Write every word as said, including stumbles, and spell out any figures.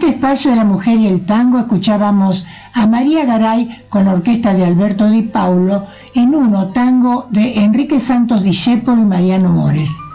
este espacio de la mujer y el tango escuchábamos a María Garay con la orquesta de Alberto Di Paulo en Uno, tango de Enrique Santos Discépolo y Mariano Mores.